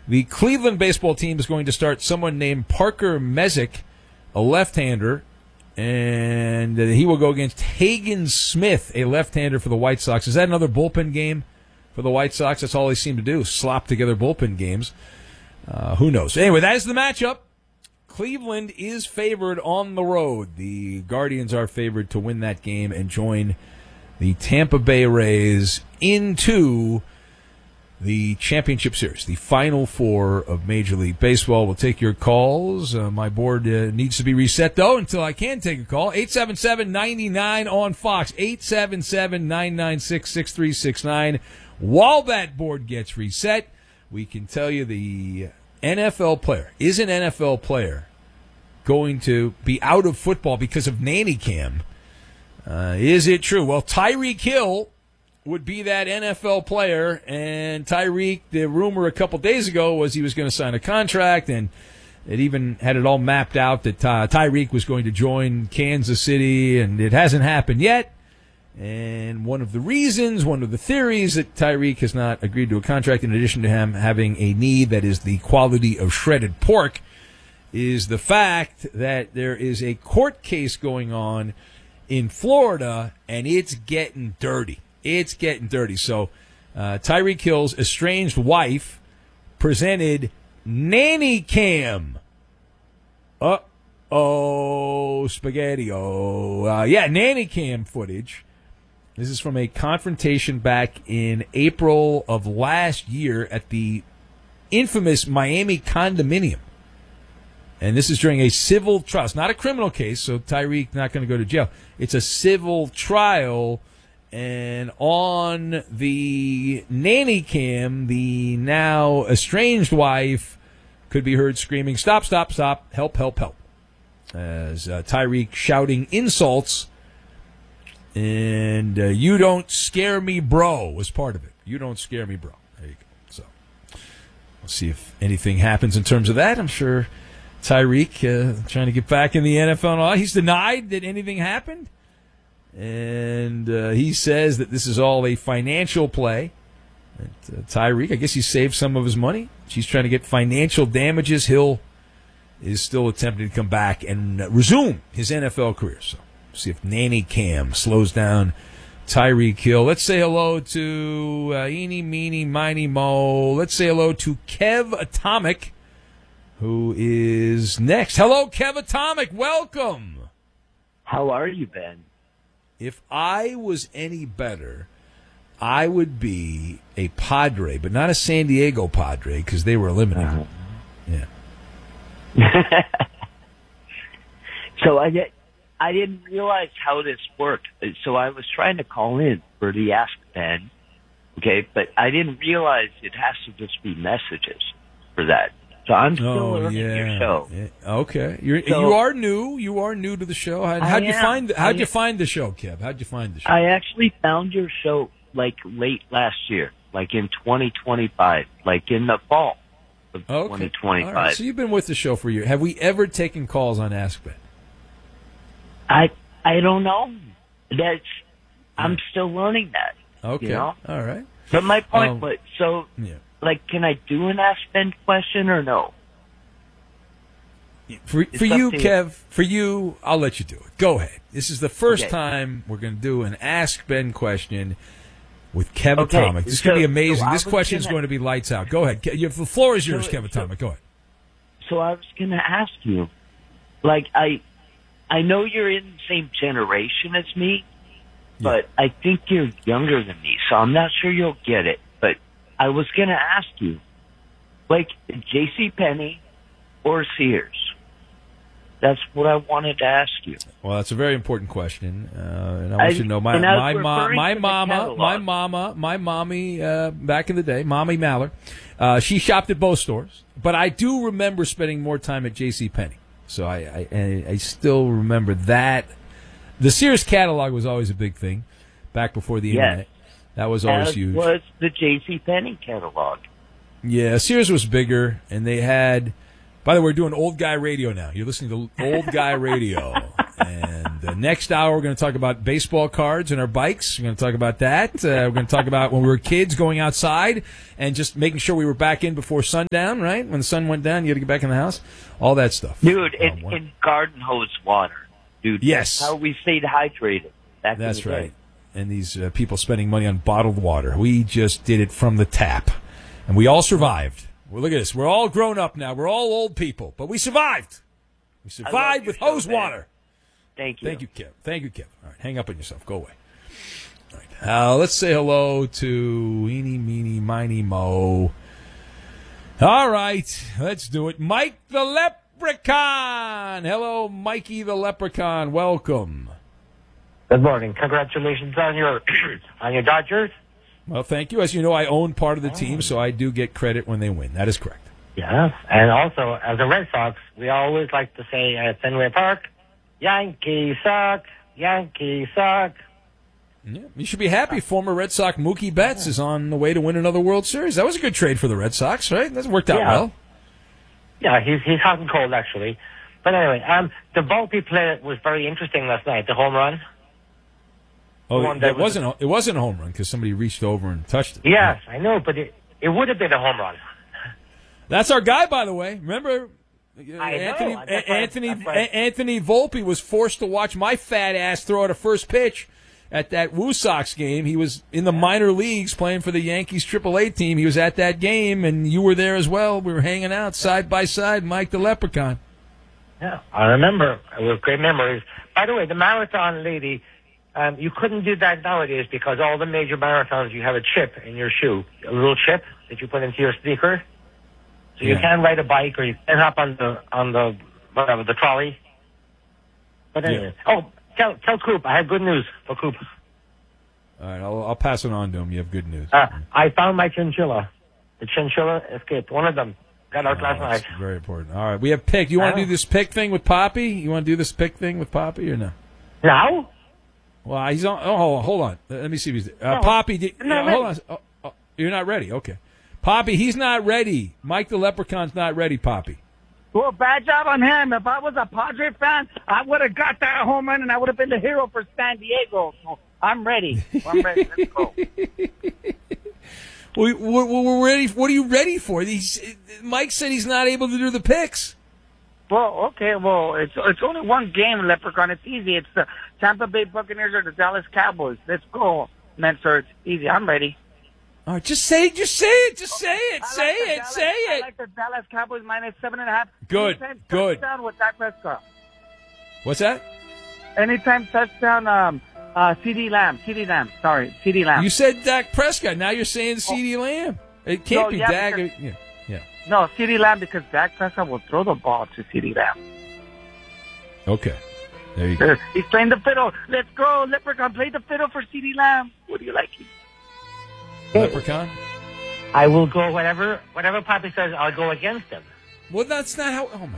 The Cleveland baseball team is going to start someone named Parker Messick, a left-hander, and he will go against Hagen Smith, a left-hander for the White Sox. Is that another bullpen game for the White Sox? That's all they seem to do, slop together bullpen games. Who knows? Anyway, that is the matchup. Cleveland is favored on the road. The Guardians are favored to win that game and join the Tampa Bay Rays into the championship series, the Final Four of Major League Baseball. We'll take your calls. My board needs to be reset, though, until I can take a call. 877-99 on Fox, 877-996-6369. While that board gets reset, we can tell you the NFL player, is an NFL player going to be out of football because of nanny cam? Is it true? Well, Tyreek Hill would be that NFL player, and Tyreek, the rumor a couple days ago was he was going to sign a contract, and it even had it all mapped out that Tyreek was going to join Kansas City, and it hasn't happened yet. And one of the theories that Tyreek has not agreed to a contract, in addition to him having a need that is the quality of shredded pork, is the fact that there is a court case going on in Florida, and it's getting dirty. It's getting dirty. So Tyreek Hill's estranged wife presented nanny cam. Spaghetti-o. Nanny cam footage. This is from a confrontation back in April of last year at the infamous Miami condominium. And this is during a civil trial. It's not a criminal case, so Tyreek not going to go to jail. It's a civil trial. And on the nanny cam, the now estranged wife could be heard screaming, "Stop, stop, stop, help, help, help," as Tyreek shouting insults. And "you don't scare me, bro," was part of it. "You don't scare me, bro." There you go. So we'll see if anything happens in terms of that. I'm sure Tyreek trying to get back in the NFL. He's denied that anything happened. And he says that this is all a financial play. Tyreek, I guess he saved some of his money. She's trying to get financial damages. Hill is still attempting to come back and resume his NFL career. So see if nanny cam slows down Tyreek Hill. Let's say hello to Eeny, Meeny, Miny, Mo. Let's say hello to Kev Atomic, who is next. Hello, Kev Atomic. Welcome. How are you, Ben? If I was any better, I would be a Padre, but not a San Diego Padre because they were eliminated. Yeah. So I didn't realize how this worked. So I was trying to call in for the Ask Ben, okay, but I didn't realize it has to just be messages for that. So I'm still learning your show. Yeah. Okay, you are new. You are new to the show. How'd you find the show, Kev? How'd you find the show? I actually found your show like late last year, like in 2025, like in the fall of 2025. All right. So you've been with the show for a year. Have we ever taken calls on Ask Ben? I don't know. I'm still learning that. Okay. You know? All right. But my point was like, can I do an Ask Ben question or no? For you, Kev, for you, I'll let you do it. Go ahead. This is the first time we're going to do an Ask Ben question with Kev Atomic. This is going to be amazing. This question is going to be lights out. Go ahead. The floor is yours, Kev Atomic. Go ahead. So I was going to ask you, like, I know you're in the same generation as me, but I think you're younger than me, so I'm not sure you'll get it. But I was going to ask you, like, JCPenney or Sears? That's what I wanted to ask you. Well, that's a very important question, and I want you to know my mommy back in the day, Mommy Maller, she shopped at both stores, but I do remember spending more time at JCPenney. So I still remember that. The Sears catalog was always a big thing back before the internet. That was always huge. Was the JCPenney catalog. Yeah, Sears was bigger, and they had... By the way, we're doing old guy radio now. You're listening to old guy radio. And And next hour, we're going to talk about baseball cards and our bikes. We're going to talk about that. We're going to talk about when we were kids going outside and just making sure we were back in before sundown, right? When the sun went down, you had to get back in the house. All that stuff. Dude, in garden hose water. Dude, yes. That's how we stayed hydrated. That's right. And these people spending money on bottled water. We just did it from the tap. And we all survived. Well, look at this. We're all grown up now. We're all old people. But we survived. We survived with hose water. Thank you. Thank you, Kev. Thank you, Kev. All right, hang up on yourself. Go away. All right. Let's say hello to Eeny, Meeny, Miny, Mo. All right. Let's do it. Mike the Leprechaun. Hello, Mikey the Leprechaun. Welcome. Good morning. Congratulations on your on your Dodgers. Well, thank you. As you know, I own part of the team, so I do get credit when they win. That is correct. Yeah, and also, as a Red Sox, we always like to say at Fenway Park, Yankees suck, Yankees suck. Yeah, you should be happy. Former Red Sox Mookie Betts is on the way to win another World Series. That was a good trade for the Red Sox, right? That's worked out well. Yeah, he's hot and cold, actually. But anyway, the Volpe play was very interesting last night, the home run. Oh, it wasn't a home run because somebody reached over and touched it. Yes, I know, but it would have been a home run. That's our guy, by the way. Remember, Anthony Volpe was forced to watch my fat ass throw out a first pitch at that Woo Sox game. He was in the minor leagues playing for the Yankees AAA team. He was at that game, and you were there as well. We were hanging out side by side, Mike the Leprechaun. Yeah, I remember. It was great memories. By the way, the marathon lady, you couldn't do that nowadays because all the major marathons, you have a chip in your shoe, a little chip that you put into your sneaker. So you can't ride a bike or you can't hop on the trolley. But anyway, tell Coop, I have good news for Coop. All right, I'll pass it on to him. You have good news. I found my chinchilla. The chinchilla escaped. One of them got out last night. Very important. All right, we have pick. You want to do this pick thing with Poppy? You want to do this pick thing with Poppy or no? Now? Well, he's on. Oh, hold on. Let me see if he's there. Poppy, hold on. Oh, you're not ready. Okay. Poppy, he's not ready. Mike the Leprechaun's not ready, Poppy. Well, bad job on him. If I was a Padre fan, I would have got that home run and I would have been the hero for San Diego. So I'm ready. I'm ready. Let's go. We're ready. What are you ready for? Mike said he's not able to do the picks. Well, okay. Well, it's only one game, Leprechaun. It's easy. It's the Tampa Bay Buccaneers or the Dallas Cowboys. Let's go, Mentor. It's easy. I'm ready. All right, just say it. Say it. I like the Dallas Cowboys minus 7.5. Good. Touchdown with Dak Prescott. What's that? Anytime touchdown, CD Lamb. Sorry, CD Lamb. You said Dak Prescott. Now you're saying CD Lamb. It can't be Dak. Yeah. No, CD Lamb because Dak Prescott will throw the ball to CD Lamb. Okay. There you go. He's playing the fiddle. Let's go, Leprechaun. Play the fiddle for CD Lamb. What do you like? Leprechaun? I will go whatever Poppy says, I'll go against him. Well, that's not how... Oh,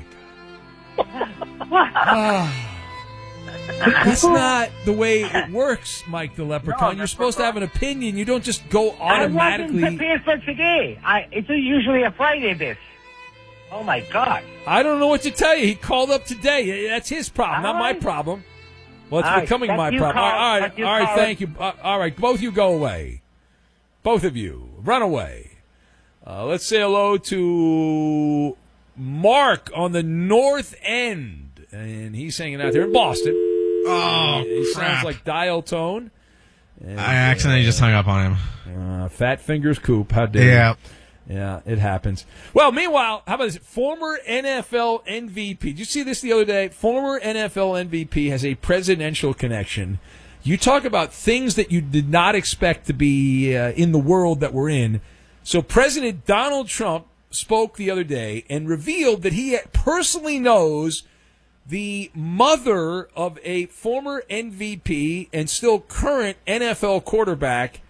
my God. That's not the way it works, Mike the Leprechaun. You're supposed to have an opinion. You don't just go automatically... I wasn't prepared for today. It's usually a Friday, this. Oh, my God. I don't know what to tell you. He called up today. That's his problem, not my problem. Well, it's becoming my problem. All right, thank you. All right, both of you go away. Both of you, run away. Let's say hello to Mark on the North End. And he's hanging out there in Boston. Oh, he sounds like dial tone. And, I accidentally just hung up on him. Fat fingers Coop. How dare you? Yeah, it happens. Well, meanwhile, how about this? Former NFL MVP. Did you see this the other day? Former NFL MVP has a presidential connection. You talk about things that you did not expect to be in the world that we're in. So President Donald Trump spoke the other day and revealed that he personally knows the mother of a former MVP and still current NFL quarterback,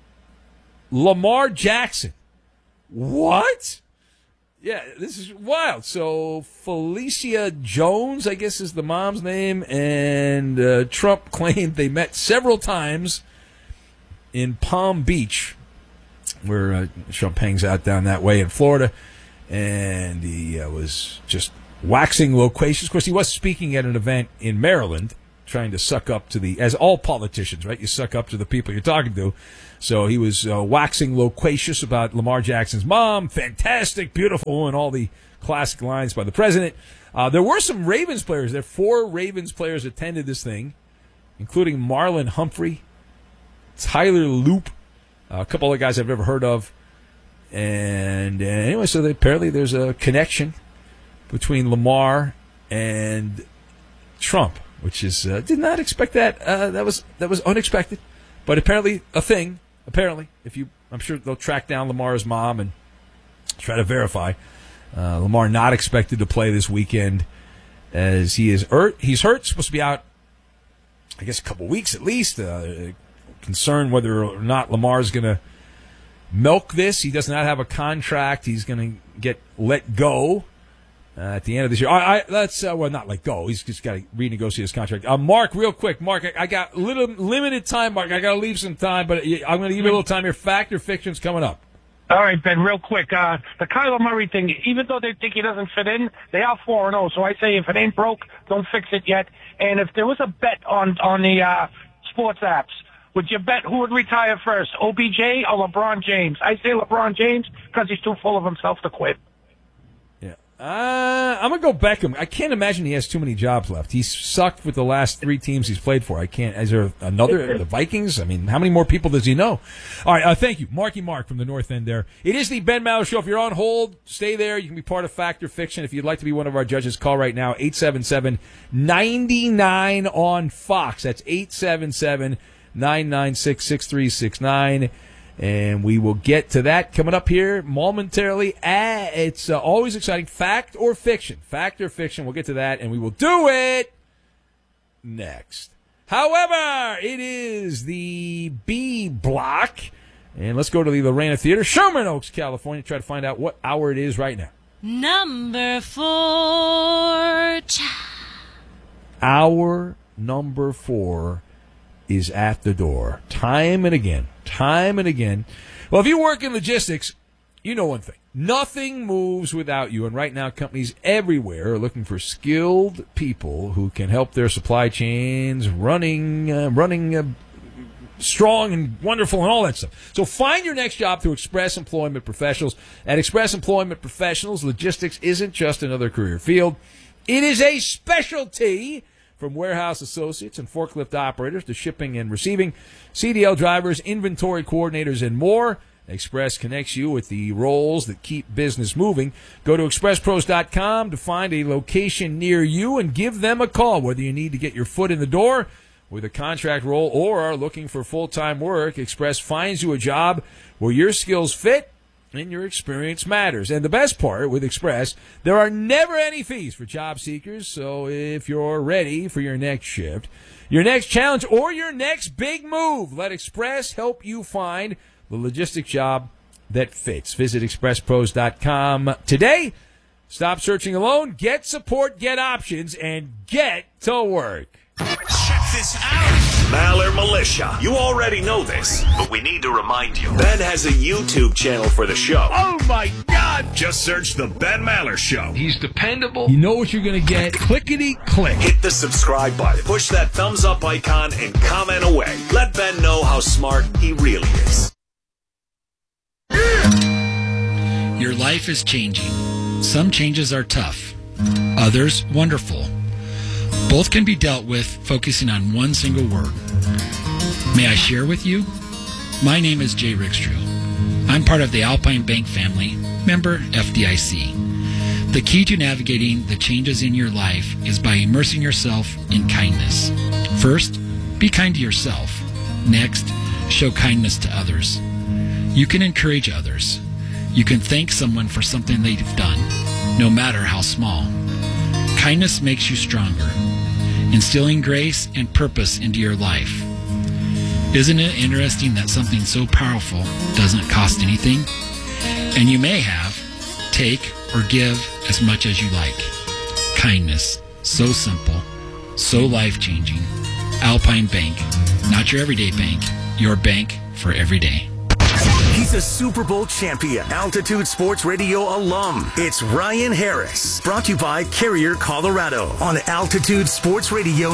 Lamar Jackson. What? Yeah, this is wild. So Felicia Jones, I guess is the mom's name, and Trump claimed they met several times in Palm Beach, where Trump hangs out down that way in Florida, and he was just waxing loquacious. Of course, he was speaking at an event in Maryland, trying to suck up to as all politicians, right? You suck up to the people you're talking to. So he was waxing loquacious about Lamar Jackson's mom, fantastic, beautiful, and all the classic lines by the president. There were some Ravens players there. 4 Ravens players attended this thing, including Marlon Humphrey, Tyler Loop, a couple other guys I've never heard of. And anyway, so apparently there's a connection between Lamar and Trump, which is did not expect that. That was unexpected, but apparently a thing. Apparently, I'm sure they'll track down Lamar's mom and try to verify. Lamar not expected to play this weekend as he is hurt. He's hurt, supposed to be out, I guess, a couple weeks at least. Concerned whether or not Lamar's going to milk this. He does not have a contract. He's going to get let go at the end of this year. Not let go. He's just got to renegotiate his contract. Mark, real quick. Mark, I got limited time, Mark. I got to leave some time, but I'm going to give you a little time here. Fact or fiction's coming up. All right, Ben, real quick. The Kyler Murray thing, even though they think he doesn't fit in, they are 4-0. So I say if it ain't broke, don't fix it yet. And if there was a bet on the sports apps, would you bet who would retire first, OBJ or LeBron James? I say LeBron James because he's too full of himself to quit. Yeah. I'm going to go Beckham. I can't imagine he has too many jobs left. He's sucked with the last 3 teams he's played for. Is there another, the Vikings? I mean, how many more people does he know? All right, thank you. Marky Mark from the North End there. It is the Ben Maller Show. If you're on hold, stay there. You can be part of Fact or Fiction. If you'd like to be one of our judges, call right now, 877-99 on Fox. That's 877-996-6369. And we will get to that coming up here momentarily. It's always exciting. Fact or fiction? Fact or fiction? We'll get to that, and we will do it next. However, it is the B block. And let's go to the Lorena Theater, Sherman Oaks, California, try to find out what hour it is right now. Number 4. Hour number 4 is at the door. Time and again. Well, if you work in logistics, you know one thing. Nothing moves without you. And right now, companies everywhere are looking for skilled people who can help their supply chains running strong and wonderful and all that stuff. So find your next job through Express Employment Professionals. At Express Employment Professionals, logistics isn't just another career field. It is a specialty. From warehouse associates and forklift operators to shipping and receiving, CDL drivers, inventory coordinators, and more, Express connects you with the roles that keep business moving. Go to expresspros.com to find a location near you and give them a call, whether you need to get your foot in the door with a contract role or are looking for full-time work. Express finds you a job where your skills fit and your experience matters. And the best part with Express, there are never any fees for job seekers. So if you're ready for your next shift, your next challenge, or your next big move, let Express help you find the logistic job that fits. Visit expresspros.com today. Stop searching alone. Get support, get options, and get to work. Check this out. Maller Militia. You already know this, but we need to remind you. Ben has a YouTube channel for the show. Oh, my God. Just search The Ben Maller Show. He's dependable. You know what you're going to get. Clickety-click. Hit the subscribe button. Push that thumbs up icon and comment away. Let Ben know how smart he really is. Your life is changing. Some changes are tough, others wonderful. Both can be dealt with focusing on one single word. May I share with you? My name is Jay Rickstrew. I'm part of the Alpine Bank family, member FDIC. The key to navigating the changes in your life is by immersing yourself in kindness. First, be kind to yourself. Next, show kindness to others. You can encourage others. You can thank someone for something they've done, no matter how small. Kindness makes you stronger, instilling grace and purpose into your life. Isn't it interesting that something so powerful doesn't cost anything? And you may have, take, or give as much as you like. Kindness, so simple, so life-changing. Alpine Bank, not your everyday bank, your bank for every day. He's a Super Bowl champion, Altitude Sports Radio alum. It's Ryan Harris, brought to you by Carrier, Colorado, on Altitude Sports Radio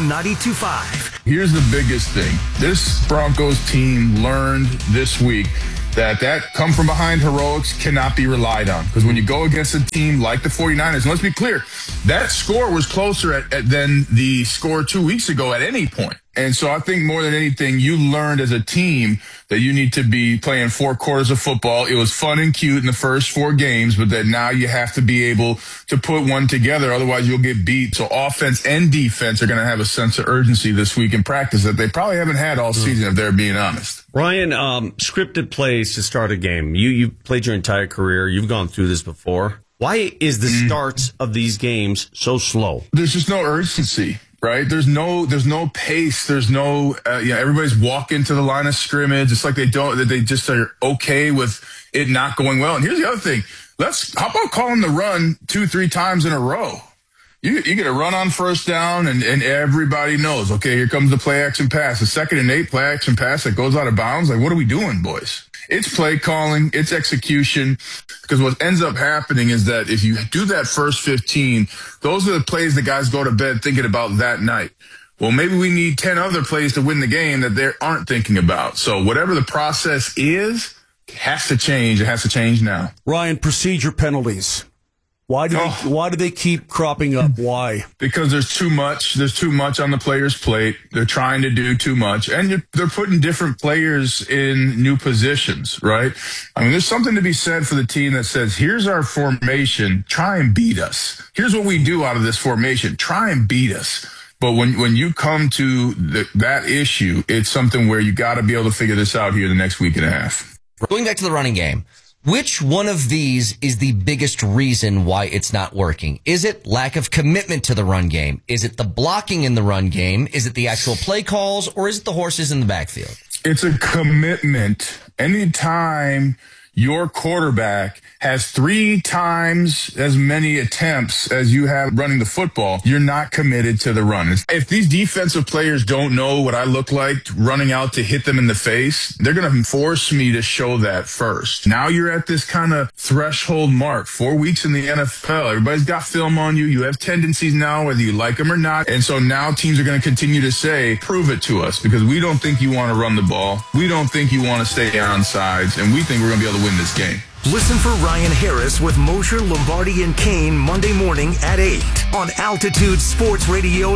92.5. Here's the biggest thing. This Broncos team learned this week that come from behind heroics cannot be relied on. Because when you go against a team like the 49ers, and let's be clear, that score was closer than the score 2 weeks ago at any point. And so I think more than anything, you learned as a team that you need to be playing 4 quarters of football. It was fun and cute in the first 4 games, but that now you have to be able to put one together. Otherwise, you'll get beat. So offense and defense are going to have a sense of urgency this week in practice that they probably haven't had all season, if they're being honest. Ryan, scripted plays to start a game. You played your entire career. You've gone through this before. Why is the starts of these games so slow? There's just no urgency. Right? There's no pace. There's no, everybody's walking to the line of scrimmage. It's like they just are okay with it not going well. And here's the other thing. How about calling the run 2-3 times in a row? You get a run on first down and everybody knows, okay, here comes the play action pass. The 2nd and 8 play action pass that goes out of bounds. Like, what are we doing, boys? It's play calling, it's execution, because what ends up happening is that if you do that first 15, those are the plays the guys go to bed thinking about that night. Well, maybe we need 10 other plays to win the game that they aren't thinking about. So whatever the process is, it has to change. It has to change now. Ryan, procedure penalties. Why do they keep cropping up? Why? Because there's too much. There's too much on the player's plate. They're trying to do too much. And they're putting different players in new positions, right? I mean, there's something to be said for the team that says, here's our formation. Try and beat us. Here's what we do out of this formation. Try and beat us. But when you come to that issue, it's something where you got to be able to figure this out here the next week and a half. Going back to the running game. Which one of these is the biggest reason why it's not working? Is it lack of commitment to the run game? Is it the blocking in the run game? Is it the actual play calls? Or is it the horses in the backfield? It's a commitment. Anytime your quarterback has 3 times as many attempts as you have running the football, you're not committed to the run. If these defensive players don't know what I look like running out to hit them in the face, they're going to force me to show that first. Now you're at this kind of threshold mark, 4 weeks in the NFL. Everybody's got film on you. You have tendencies now, whether you like them or not. And so now teams are going to continue to say, prove it to us, because we don't think you want to run the ball. We don't think you want to stay on sides, and we think we're going to be able to win this game. Listen for Ryan Harris with Mosher, Lombardi, and Kane Monday morning at 8 on Altitude Sports Radio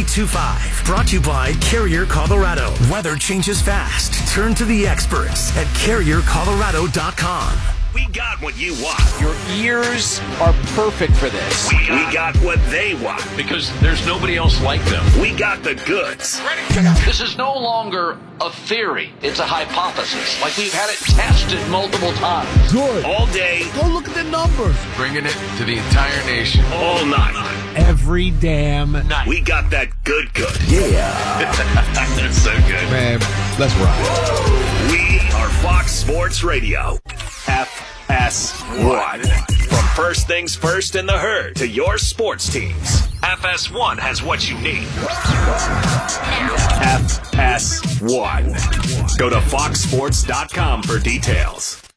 92.5. Brought to you by Carrier, Colorado. Weather changes fast. Turn to the experts at CarrierColorado.com. We got what you want. Your ears are perfect for this. We got what they want. Because there's nobody else like them. We got the goods. This is no longer a theory. It's a hypothesis. Like we've had it tested multiple times. Good. All day. Go look at the numbers. Bringing it to the entire nation. All night. Every damn night. We got that good. Yeah. That's so good. Man, let's rock. We are Fox Sports Radio. FS1. From first things first in the herd to your sports teams, FS1 has what you need. FS1. Go to foxsports.com for details.